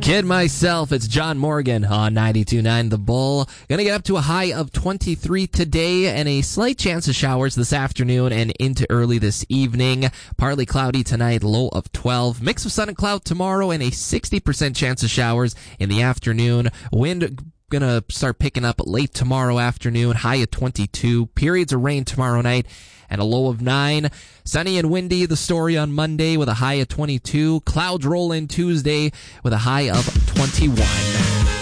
Kid myself, it's John Morgan on 92.9 The Bull. Gonna get up to a high of 23 today and a slight chance of showers this afternoon and into early this evening. Partly cloudy tonight, low of 12. Mix of sun and cloud tomorrow and a 60% chance of showers in the afternoon. Wind gonna start picking up late tomorrow afternoon, high of 22. Periods of rain tomorrow night and a low of 9. Sunny and windy, the story on Monday with a high of 22. Clouds roll in Tuesday with a high of 21.